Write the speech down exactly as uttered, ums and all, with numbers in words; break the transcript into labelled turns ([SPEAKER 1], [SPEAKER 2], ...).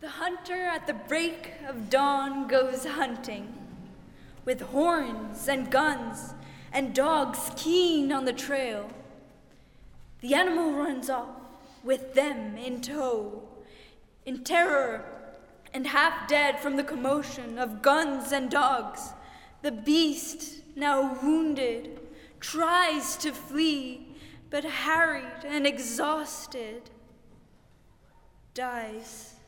[SPEAKER 1] The hunter at the break of dawn goes hunting, with horns and guns and dogs keen on the trail. The animal runs off, with them in tow, in terror and half dead from the commotion of guns and dogs. The beast, now wounded, tries to flee, but harried and exhausted, dies.